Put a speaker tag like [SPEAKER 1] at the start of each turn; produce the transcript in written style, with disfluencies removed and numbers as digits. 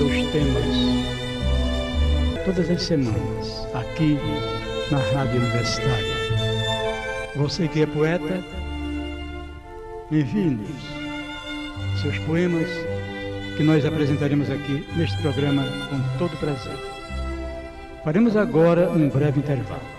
[SPEAKER 1] seus temas todas as semanas aqui na Rádio Universitária. Você que é poeta, envie-nos seus poemas que nós apresentaremos aqui neste programa com todo prazer. Faremos agora um breve intervalo.